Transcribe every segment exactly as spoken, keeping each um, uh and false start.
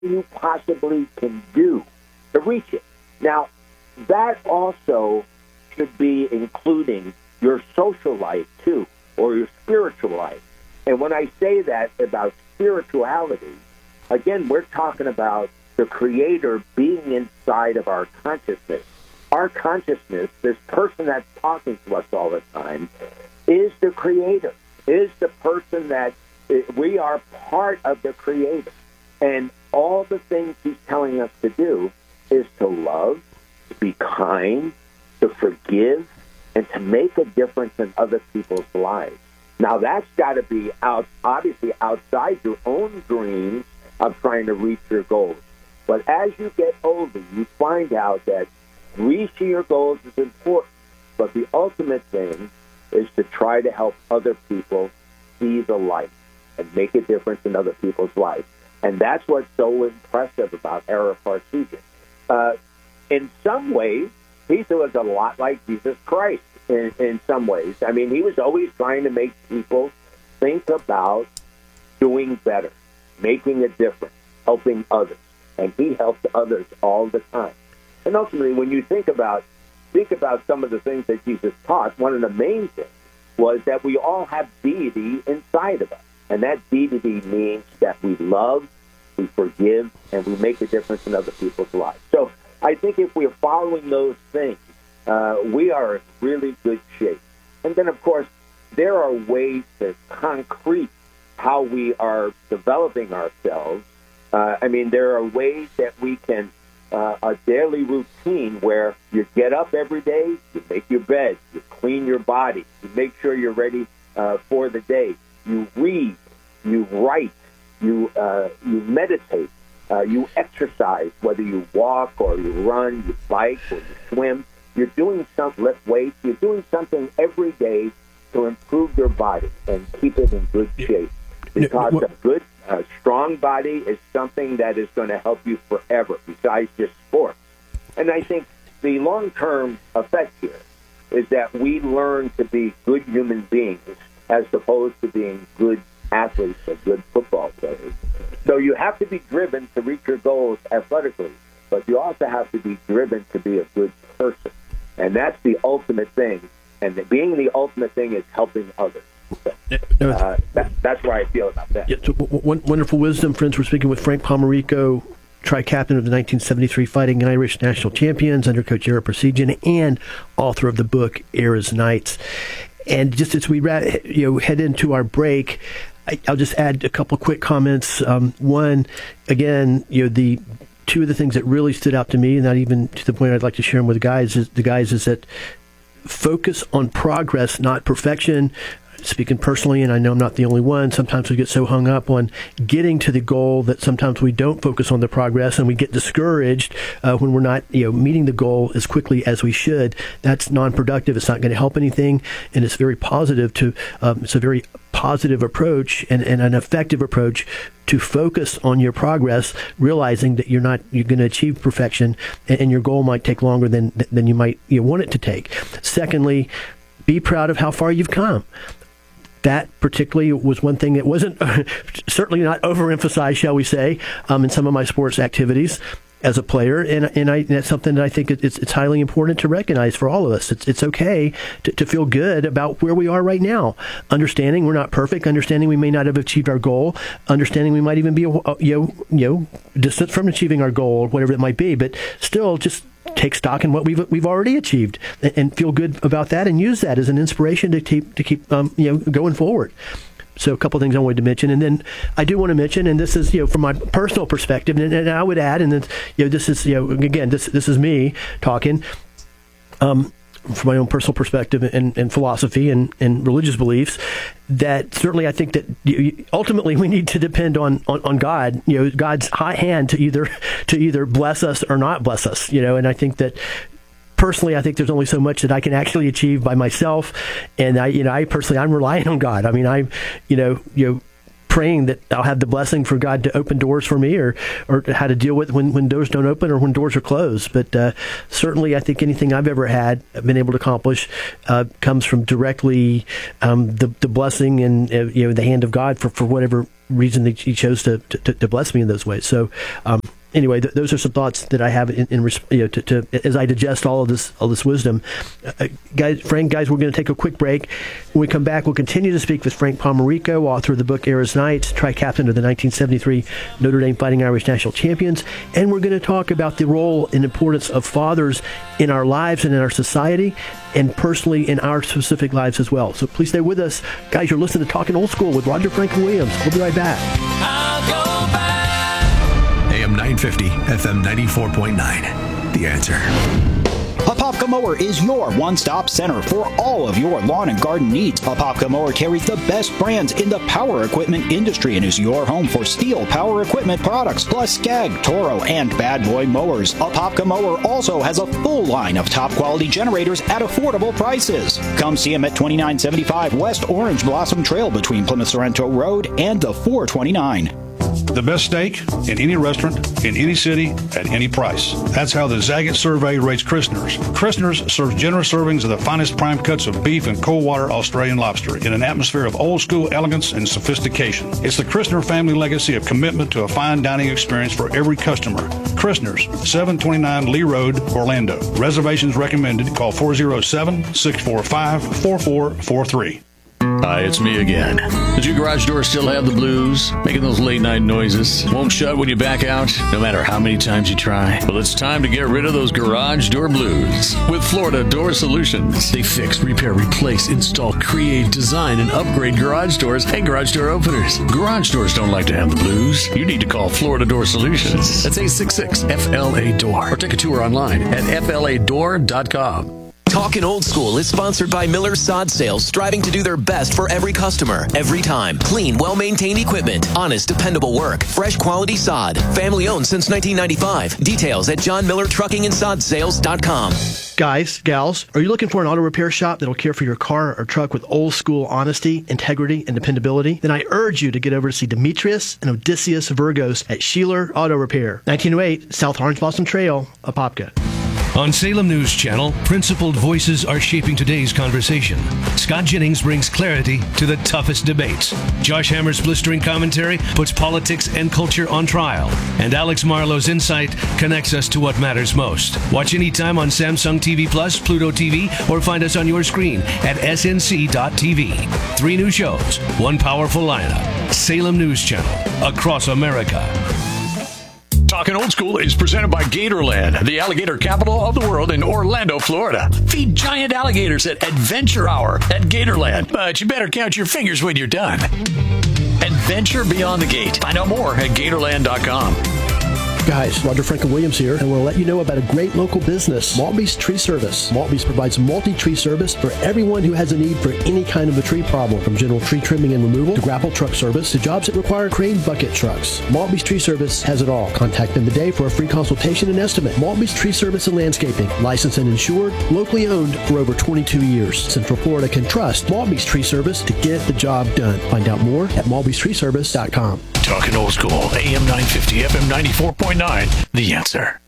you possibly can do to reach it. Now, that also should be including your social life, too, or your spiritual life. And when I say that about spirituality, again, we're talking about the Creator being inside of our consciousness. Our consciousness, this person that's talking to us all the time, is the Creator, is the person that we are part of the Creator. And all the things he's telling us to do is to love, to be kind, to forgive, and to make a difference in other people's lives. Now, that's got to be out, obviously outside your own dreams of trying to reach your goals. But as you get older, you find out that reaching your goals is important. But the ultimate thing is to try to help other people see the light and make a difference in other people's lives. And that's what's so impressive about Ara Parseghian. Uh, in some ways, he was a lot like Jesus Christ in, in some ways. I mean, he was always trying to make people think about doing better, making a difference, helping others. And he helped others all the time. And ultimately, when you think about think about some of the things that Jesus taught, one of the main things was that we all have deity inside of us. And that deity means that we love, we forgive, and we make a difference in other people's lives. So I think if we're following those things, uh, we are in really good shape. And then, of course, there are ways to concrete how we are developing ourselves. Uh, I mean, there are ways that we can, uh, a daily routine where you get up every day, you make your bed, you clean your body, you make sure you're ready uh, for the day, you read, you write, you uh, you meditate, uh, you exercise, whether you walk or you run, you bike or you swim. You're doing something, lift weights, you're doing something every day to improve your body and keep it in good shape. Because a good, uh, strong body is something that is going to help you forever, besides just sports. And I think the long-term effect here is that we learn to be good human beings as opposed to being good athletes or good football players. So you have to be driven to reach your goals athletically, but you also have to be driven to be a good person. And that's the ultimate thing. And the, being the ultimate thing is helping others. So, uh, that, that's where I feel about that. Yeah, so w- wonderful wisdom, friends. We're speaking with Frank Pomarico, tri-captain of the nineteen seventy-three Fighting Irish national champions under Coach Ara Parseghian, and author of the book Ara's Nights. And just as we you know head into our break, I, I'll just add a couple quick comments. Um, one, again, you know the two of the things that really stood out to me, and not even to the point I'd like to share them with the guys, is the guys is that focus on progress, not perfection. Speaking personally, and I know I'm not the only one, sometimes we get so hung up on getting to the goal that sometimes we don't focus on the progress, and we get discouraged uh, when we're not, you know, meeting the goal as quickly as we should. That's non-productive. It's not going to help anything, and it's very positive to. Um, it's a very positive approach and, and an effective approach to focus on your progress, realizing that you're not you're going to achieve perfection, and, and your goal might take longer than than you might you want it to take. Secondly, be proud of how far you've come. That particularly was one thing that wasn't certainly not overemphasized, shall we say, um, in some of my sports activities as a player, and and, I, and that's something that I think it's it's highly important to recognize for all of us. It's it's okay to, to feel good about where we are right now, understanding we're not perfect, understanding we may not have achieved our goal, understanding we might even be you know you know distant from achieving our goal, whatever it might be, but still just take stock in what we've we've already achieved and, and feel good about that, and use that as an inspiration to keep to keep um, you know going forward. So a couple of things I wanted to mention, and then I do want to mention, and this is you know from my personal perspective, and, and I would add, and then you know this is you know again this this is me talking. Um, from my own personal perspective and, and philosophy and, and religious beliefs, that certainly I think that you, ultimately we need to depend on, on, on God, you know, God's high hand to either to either bless us or not bless us, you know, and I think that personally, I think there's only so much that I can actually achieve by myself, and I, you know, I personally I'm relying on God. I mean, I, you know, you know. praying that I'll have the blessing for God to open doors for me, or or how to deal with when, when doors don't open or when doors are closed. But uh, certainly, I think anything I've ever had, been able to accomplish, uh, comes from directly um, the the blessing and uh, you know the hand of God for, for whatever reason that He chose to, to to bless me in those ways. So. Um, Anyway, th- those are some thoughts that I have in, in you know, to, to as I digest all of this, all this wisdom. Uh, guys, Frank, guys, we're going to take a quick break. When we come back, we'll continue to speak with Frank Pomarico, author of the book Era's Knights, tri-captain of the nineteen seventy-three Notre Dame Fighting Irish national champions, and we're going to talk about the role and importance of fathers in our lives and in our society, and personally in our specific lives as well. So please stay with us, guys. You're listening to Talking Old School with Roger Franklin Williams. We'll be right back. I'll go back. A M nine fifty, F M ninety-four point nine. The Answer. Apopka Mower is your one-stop center for all of your lawn and garden needs. Apopka Mower carries the best brands in the power equipment industry and is your home for Steel power equipment products, plus Skag, Toro, and Bad Boy mowers. Apopka Mower also has a full line of top-quality generators at affordable prices. Come see them at twenty-nine seventy-five West Orange Blossom Trail between Plymouth Sorrento Road and the four twenty-nine. The best steak in any restaurant, in any city, at any price. That's how the Zagat survey rates Christner's. Christner's serves generous servings of the finest prime cuts of beef and cold water Australian lobster in an atmosphere of old school elegance and sophistication. It's the Christner family legacy of commitment to a fine dining experience for every customer. Christner's, seven twenty-nine Lee Road, Orlando. Reservations recommended. Call four oh seven, six four five, four four four three. Hi, it's me again. Does your garage door still have the blues? Making those late night noises? Won't shut when you back out, no matter how many times you try? Well, it's time to get rid of those garage door blues with Florida Door Solutions. They fix, repair, replace, install, create, design, and upgrade garage doors and garage door openers. Garage doors don't like to have the blues. You need to call Florida Door Solutions. That's eight six six F L A door or take a tour online at F L A door dot com. Talkin' Old School is sponsored by Miller Sod Sales, striving to do their best for every customer, every time. Clean, well-maintained equipment, honest, dependable work, fresh quality sod. Family owned since nineteen ninety-five. Details at john miller trucking and sod sales dot com. Guys, gals, are you looking for an auto repair shop that'll care for your car or truck with old school honesty, integrity, and dependability? Then I urge you to get over to see Demetrius and Odysseus Virgos at Sheeler Auto Repair, nineteen oh eight South Orange Blossom Trail, Apopka. On Salem News Channel, principled voices are shaping today's conversation. Scott Jennings brings clarity to the toughest debates. Josh Hammer's blistering commentary puts politics and culture on trial. And Alex Marlowe's insight connects us to what matters most. Watch anytime on Samsung T V Plus, Pluto T V, or find us on your screen at S N C dot T V. Three new shows, one powerful lineup. Salem News Channel, across America. Talking Old School is presented by Gatorland, the alligator capital of the world in Orlando, Florida. Feed giant alligators at Adventure Hour at Gatorland, but you better count your fingers when you're done. Adventure Beyond the Gate. Find out more at Gatorland dot com. Guys, Roger Franklin Williams here, and we'll let you know about a great local business, Maltby's Tree Service. Maltby's provides multi-tree service for everyone who has a need for any kind of a tree problem, from general tree trimming and removal to grapple truck service to jobs that require crane bucket trucks. Maltby's Tree Service has it all. Contact them today for a free consultation and estimate. Maltby's Tree Service and Landscaping, licensed and insured, locally owned for over twenty-two years. Central Florida can trust Maltby's Tree Service to get the job done. Find out more at malbys tree service dot com. Talking Old School, A M nine fifty, F M ninety-four point nine, The Answer.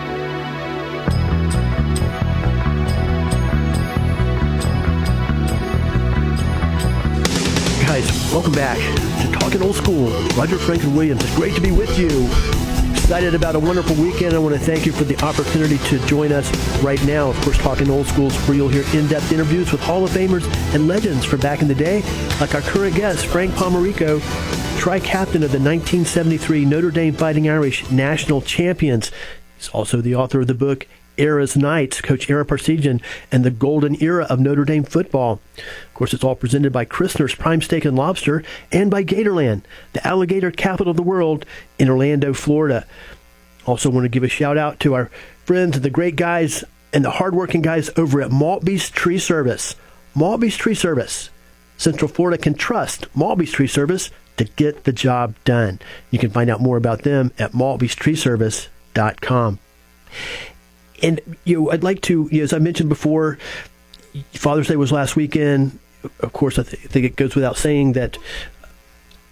Guys, welcome back to Talking Old School. Roger Franklin Williams. It's great to be with you. Excited about a wonderful weekend. I want to thank you for the opportunity to join us right now. Of course, Talking Old School is where you'll hear in-depth interviews with Hall of Famers and legends from back in the day, like our current guest, Frank Pomarico, tri-captain of the nineteen seventy-three Notre Dame Fighting Irish national champions. He's also the author of the book Era's Knights, Coach Ara Parseghian, and the golden era of Notre Dame football. Of course, it's all presented by Christner's Prime Steak and Lobster and by Gatorland, the alligator capital of the world in Orlando, Florida. Also want to give a shout out to our friends and the great guys and the hardworking guys over at Maltby's Tree Service. Maltby's Tree Service. Central Florida can trust Maltby's Tree Service to get the job done. You can find out more about them at malbys tree service dot com. And you know, I'd like to, you know, as I mentioned before, Father's Day was last weekend. Of course, I, th- I think it goes without saying that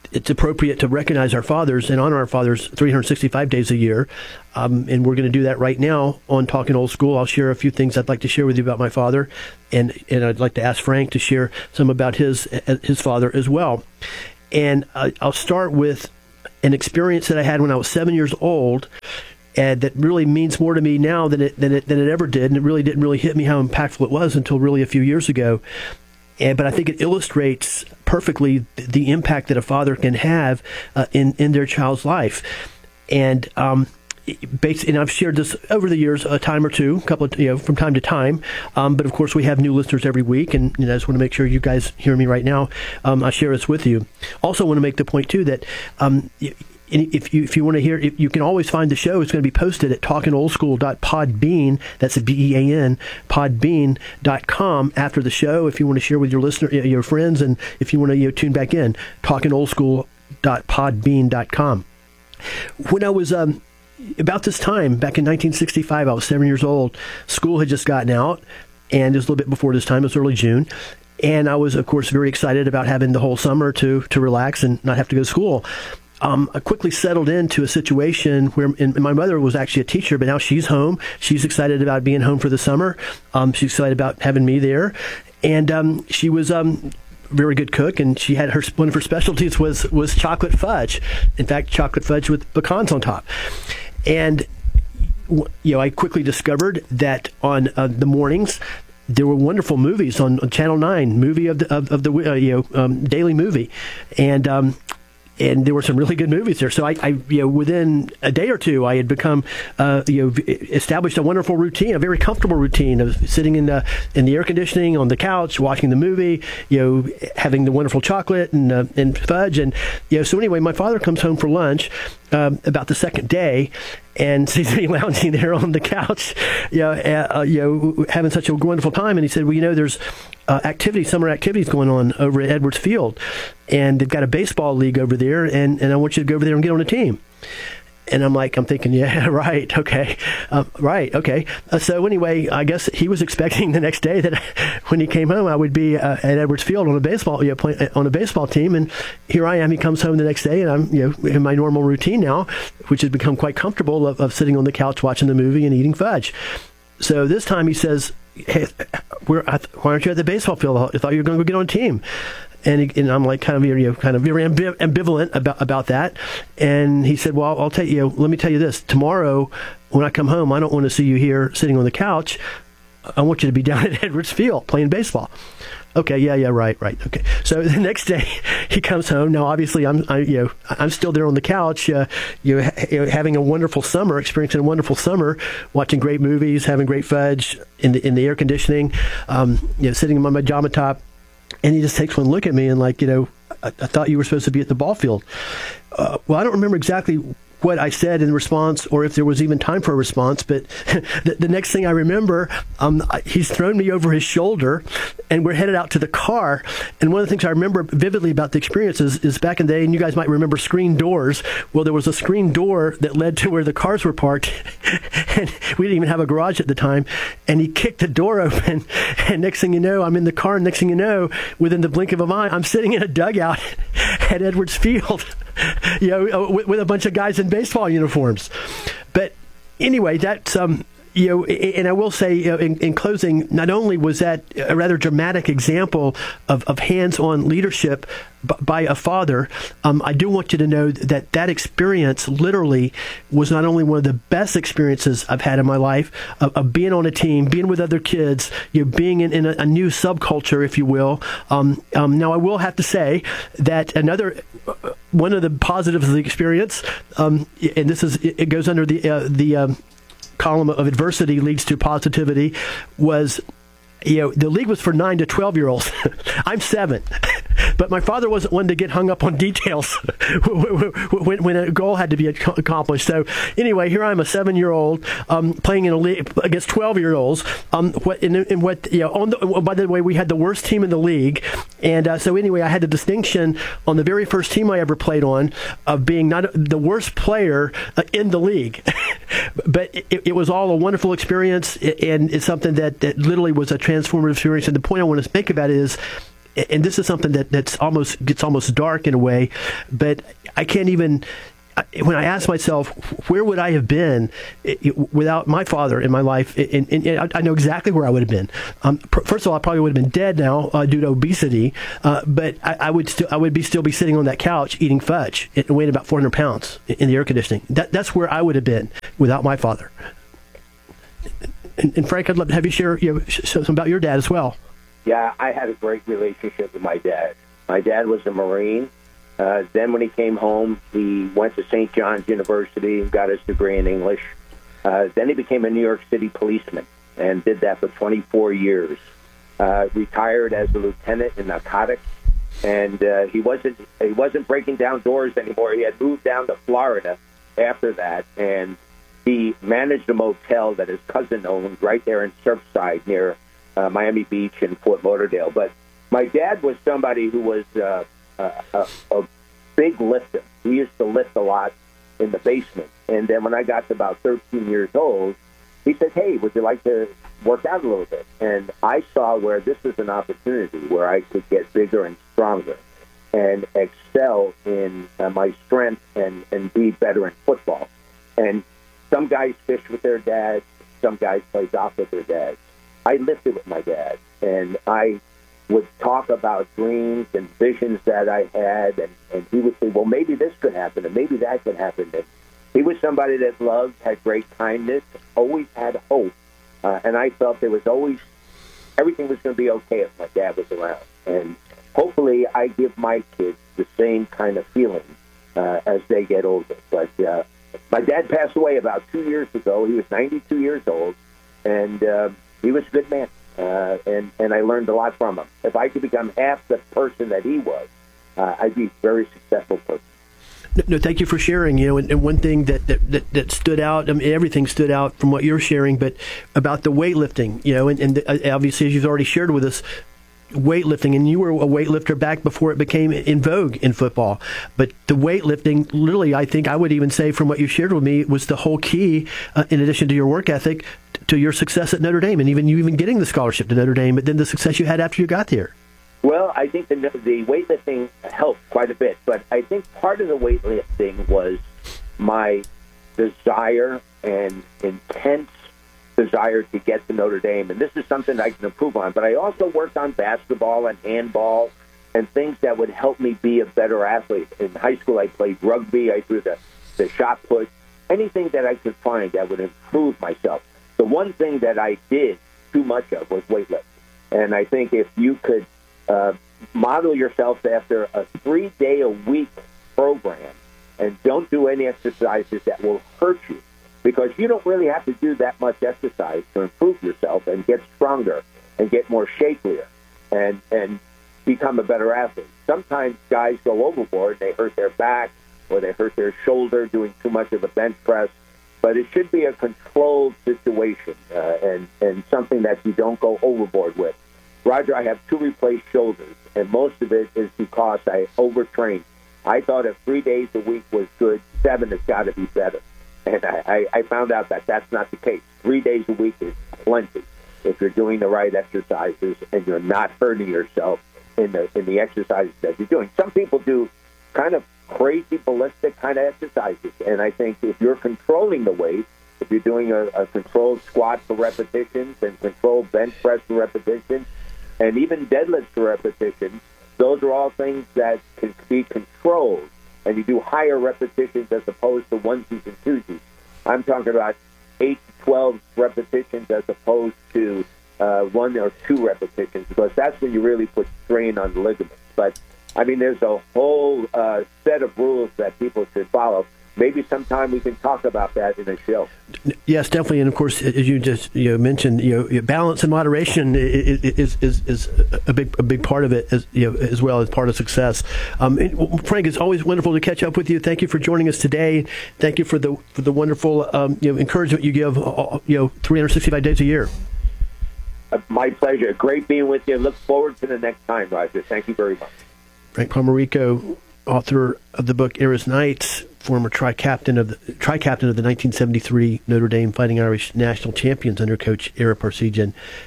it's appropriate to recognize our fathers and honor our fathers three hundred sixty-five days a year. Um, and we're going to do that right now on Talking Old School. I'll share a few things I'd like to share with you about my father. And, and I'd like to ask Frank to share some about his, his father as well. And uh, I'll start with an experience that I had when I was seven years old. And that really means more to me now than it, than it, than it ever did. And it really didn't really hit me how impactful it was until really a few years ago. And, but I think it illustrates perfectly the impact that a father can have uh, in, in their child's life. And um, based, and I've shared this over the years a time or two, a couple of, you know, from time to time. Um, but of course, we have new listeners every week, and you know, I just want to make sure you guys hear me right now. Um, I share this with you. Also, want to make the point too that. Um, If you if you want to hear, if you can always find the show. It's going to be posted at talking old school dot podbean. That's a B E A N, podbean dot com after the show. If you want to share with your listener, your friends, and if you want to you know, tune back in, talking old school dot podbean dot com. When I was um, about this time, back in nineteen sixty-five, I was seven years old. School had just gotten out, and it was a little bit before this time. It was early June. And I was, of course, very excited about having the whole summer to to relax and not have to go to school. Um, I quickly settled into a situation where and my mother was actually a teacher, but now she's home. She's excited about being home for the summer. Um, she's excited about having me there. And um, she was um, a very good cook, and she had her one of her specialties was, was chocolate fudge. In fact, chocolate fudge with pecans on top. And you know, I quickly discovered that on uh, the mornings, there were wonderful movies on, on Channel nine, movie of the, of, of the uh, you know um, daily movie. And um And there were some really good movies there. So I, I, you know, within a day or two, I had become, uh, you know, established a wonderful routine, a very comfortable routine of sitting in the in the air conditioning on the couch, watching the movie, you know, having the wonderful chocolate and uh, and fudge, and you know. So anyway, my father comes home for lunch um, about the second day, and sees me lounging there on the couch, you know, uh, you know, having such a wonderful time. And he said, "Well, you know, there's uh, activities, summer activities going on over at Edwards Field, and they've got a baseball league over there, and, and I want you to go over there and get on a team." And I'm like, I'm thinking, yeah, right, okay, um, right, okay. Uh, so anyway, I guess he was expecting the next day that when he came home, I would be uh, at Edwards Field on a baseball, you know, play, on a baseball team. And here I am. He comes home the next day, and I'm, you know, in my normal routine now, which has become quite comfortable of, of sitting on the couch watching the movie and eating fudge. So this time he says, "Hey, where, why aren't you at the baseball field? I thought you were going to go get on a team." And, he, and I'm like kind of you know kind of very ambiv- ambivalent about about that. And he said, "Well, I'll tell you. Let me tell you this. Tomorrow, when I come home, I don't want to see you here sitting on the couch. I want you to be down at Edwards Field playing baseball." Okay, yeah, yeah, right, right. Okay. So the next day he comes home. Now, obviously, I'm, I, you know, I'm still there on the couch, uh, you know, ha- you know, having a wonderful summer, experiencing a wonderful summer, watching great movies, having great fudge in the in the air conditioning, um, you know, sitting in my pajama top. And he just takes one look at me and like, you know, I, I thought you were supposed to be at the ball field. Uh, well, I don't remember exactly what I said in response, or if there was even time for a response. But the, the next thing I remember, um, he's thrown me over his shoulder, and we're headed out to the car. And one of the things I remember vividly about the experience is, is back in the day, and you guys might remember screen doors. Well, there was a screen door that led to where the cars were parked, and we didn't even have a garage at the time. And he kicked the door open, and next thing you know, I'm in the car. And next thing you know, within the blink of an eye, I'm sitting in a dugout at Edwards Field, you know, with, with a bunch of guys in baseball uniforms. But anyway, that's um, you know, and I will say, you know, in, in closing, not only was that a rather dramatic example of, of hands-on leadership b- by a father, um, I do want you to know that that experience literally was not only one of the best experiences I've had in my life of, of being on a team, being with other kids, you know, being in, in a, a new subculture, if you will. Um, um, now, I will have to say that another one of the positives of the experience, um, and this is it goes under the uh, the um, column of adversity leads to positivity, was, you know, the league was for nine to twelve year olds. I'm seven, but my father wasn't one to get hung up on details when, when a goal had to be accomplished. So anyway, here I'm a seven year old um, playing in a league against twelve year olds. Um, what in, in what you know? On the, by the way, we had the worst team in the league, and uh, so anyway, I had the distinction on the very first team I ever played on of being not the worst player uh, in the league. But it, it was all a wonderful experience, and it's something that, that literally was a transformative experience. And the point I want to make about it is, and this is something that that's almost gets almost dark in a way, but I can't even. When I ask myself, where would I have been without my father in my life? And, and, and I know exactly where I would have been. Um, first of all, I probably would have been dead now uh, due to obesity, uh, but I, I would still I would be still be sitting on that couch eating fudge and weighing about four hundred pounds in the air conditioning. That, that's where I would have been without my father. And, and Frank, I'd love to have you share you know, something about your dad as well. Yeah, I had a great relationship with my dad. My dad was a Marine. Uh, then when he came home, he went to Saint John's University and got his degree in English. Uh, then he became a New York City policeman and did that for twenty-four years. Uh, retired as a lieutenant in narcotics, and uh, he wasn't he wasn't breaking down doors anymore. He had moved down to Florida after that, and he managed a motel that his cousin owned right there in Surfside near uh, Miami Beach and Fort Lauderdale. But my dad was somebody who was uh, a, a, a big lifter. He used to lift a lot in the basement. And then when I got to about thirteen years old, he said, hey, would you like to work out a little bit? And I saw where this was an opportunity where I could get bigger and stronger and excel in uh, my strength and, and be better in football. And some guys fish with their dads. Some guys play golf with their dads. I lifted with my dad, and I would talk about dreams and visions that I had, and, and he would say, well, maybe this could happen, and maybe that could happen. And he was somebody that loved, had great kindness, always had hope, uh, and I felt there was always, everything was going to be okay if my dad was around. And hopefully I give my kids the same kind of feeling uh, as they get older. But uh, my dad passed away about two years ago. He was ninety-two years old, and uh, he was a good man. Uh, and, and I learned a lot from him. If I could become half the person that he was, uh, I'd be a very successful person. No, no, thank you for sharing. You know, and, and one thing that, that, that, that stood out, I mean, everything stood out from what you're sharing, but about the weightlifting, you know, and, and the, obviously, as you've already shared with us, weightlifting, and you were a weightlifter back before it became in vogue in football. But the weightlifting, literally, I think I would even say from what you shared with me, was the whole key, uh, in addition to your work ethic, to your success at Notre Dame, and even you even getting the scholarship to Notre Dame, but then the success you had after you got there. Well, I think the, the weightlifting helped quite a bit, but I think part of the weightlifting was my desire and intense desire to get to Notre Dame, and this is something I can improve on. But I also worked on basketball and handball and things that would help me be a better athlete. In high school, I played rugby. I threw the, the shot put, anything that I could find that would improve myself. The one thing that I did too much of was weightlifting. And I think if you could uh, model yourself after a three-day-a-week program and don't do any exercises that will hurt you, because you don't really have to do that much exercise to improve yourself and get stronger and get more shapelier and, and become a better athlete. Sometimes guys go overboard, they hurt their back or they hurt their shoulder doing too much of a bench press. But it should be a controlled situation uh, and, and something that you don't go overboard with. Roger, I have two replaced shoulders, and most of it is because I overtrained. I thought if three days a week was good, seven has got to be better. And I, I, I found out that that's not the case. Three days a week is plenty if you're doing the right exercises and you're not hurting yourself in the in the exercises that you're doing. Some people do kind of crazy ballistic kind of exercises, and I think if you're controlling the weight, if you're doing a, a controlled squat for repetitions and controlled bench press for repetitions and even deadlifts for repetitions, those are all things that can be controlled, and you do higher repetitions as opposed to onesies and twosies. I'm talking about eight to twelve repetitions as opposed to uh, one or two repetitions, because that's when you really put strain on the ligaments. But I mean, there's a whole uh, set of rules that people should follow. Maybe sometime we can talk about that in a show. Yes, definitely. And of course, as you just you know, mentioned, you know, balance and moderation is is is a big a big part of it, as you know, as well as part of success. Um, Frank, it's always wonderful to catch up with you. Thank you for joining us today. Thank you for the for the wonderful um, you know, encouragement you give. You know, three hundred sixty-five days a year. Uh, my pleasure. Great being with you. Look forward to the next time, Roger. Thank you very much. Frank Pomarico, author of the book Era's Knights, former tri-captain of the tri-captain of the nineteen seventy-three Notre Dame Fighting Irish national champions under Coach Ara Parseghian.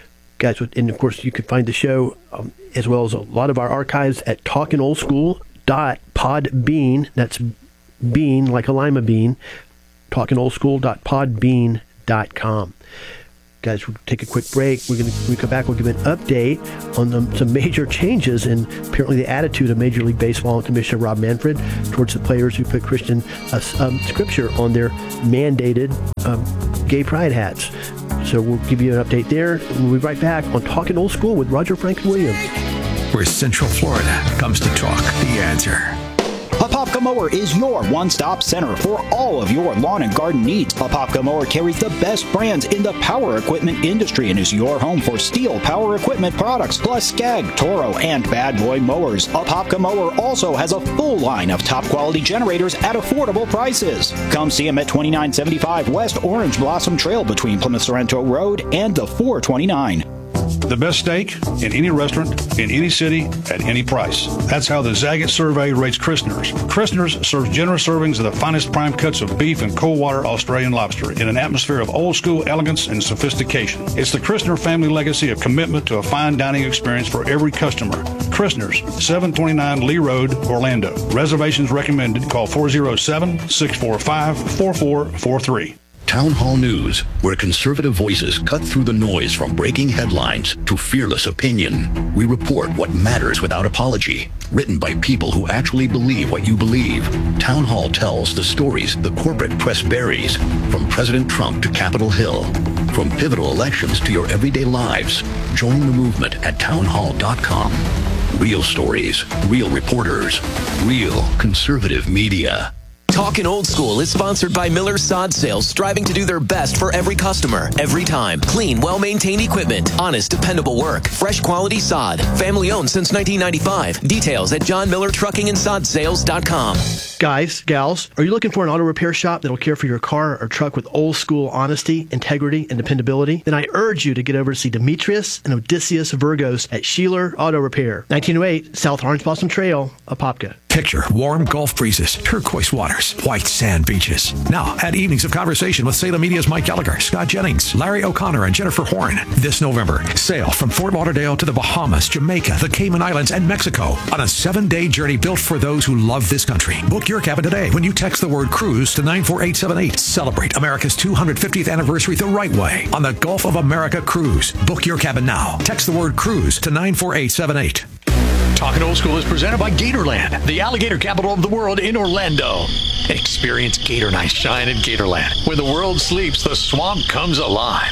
Guys, and of course, you can find the show um, as well as a lot of our archives at talkin old school dot podbean. That's bean like a lima bean. talkin old school dot podbean dot com. Guys, we'll take a quick break. We're going to when we come back. We'll give an update on the, some major changes in apparently the attitude of Major League Baseball and Commissioner Rob Manfred towards the players who put Christian uh, um, scripture on their mandated um, gay pride hats. So we'll give you an update there. We'll be right back on Talking Old School with Roger Franklin Williams. Where Central Florida comes to talk the answer. Apopka Mower is your one-stop center for all of your lawn and garden needs. Apopka Mower carries the best brands in the power equipment industry and is your home for Steel power equipment products, plus Skag, Toro, and Bad Boy mowers. Apopka Mower also has a full line of top-quality generators at affordable prices. Come see them at twenty-nine seventy-five West Orange Blossom Trail between Plymouth Sorrento Road and the four twenty-nine. The best steak in any restaurant, in any city, at any price. That's how the Zagat survey rates Christner's. Christner's serves generous servings of the finest prime cuts of beef and cold water Australian lobster in an atmosphere of old school elegance and sophistication. It's the Christner family legacy of commitment to a fine dining experience for every customer. Christner's, seven twenty-nine Lee Road, Orlando. Reservations recommended. Call four oh seven, six four five, four four four three. Town Hall News, where conservative voices cut through the noise from breaking headlines to fearless opinion. We report what matters without apology. Written by people who actually believe what you believe. Town Hall tells the stories the corporate press buries, from President Trump to Capitol Hill. From pivotal elections to your everyday lives. Join the movement at town hall dot com. Real stories, real reporters, real conservative media. Talkin' Old School is sponsored by Miller Sod Sales, striving to do their best for every customer, every time. Clean, well-maintained equipment, honest, dependable work, fresh quality sod. Family owned since nineteen ninety-five. Details at john miller trucking and sod sales dot com. Guys, gals, are you looking for an auto repair shop that'll care for your car or truck with old school honesty, integrity, and dependability? Then I urge you to get over to see Demetrius and Odysseus Virgos at Sheeler Auto Repair, nineteen oh eight South Orange Blossom Trail, Apopka. Picture warm Gulf breezes, turquoise waters, white sand beaches. Now, add evenings of conversation with Salem Media's Mike Gallagher, Scott Jennings, Larry O'Connor, and Jennifer Horn. This November, sail from Fort Lauderdale to the Bahamas, Jamaica, the Cayman Islands, and Mexico on a seven-day journey built for those who love this country. Book your cabin today when you text the word cruise to nine four eight seven eight. Celebrate America's two hundred fiftieth anniversary the right way on the Gulf of America Cruise. Book your cabin now. Text the word cruise to nine four eight seven eight. Talking Old School is presented by Gatorland, the alligator capital of the world in Orlando. Experience Gator Night shine in Gatorland. When the world sleeps, the swamp comes alive.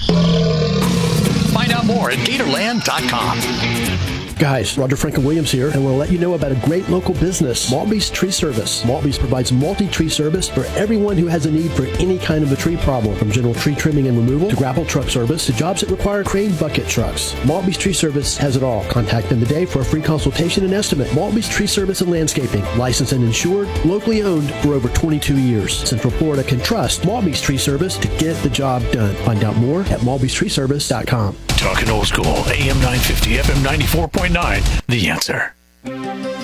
Find out more at gatorland dot com. Guys, Roger Franklin Williams here, and we'll let you know about a great local business, Maltby's Tree Service. Maltby's provides multi-tree service for everyone who has a need for any kind of a tree problem, from general tree trimming and removal to grapple truck service to jobs that require crane bucket trucks. Maltby's Tree Service has it all. Contact them today for a free consultation and estimate. Maltby's Tree Service and Landscaping, licensed and insured, locally owned for over twenty-two years. Central Florida can trust Maltby's Tree Service to get the job done. Find out more at malbys tree service dot com. Talking Old School, A M nine fifty, F M ninety-four point nine, The Answer.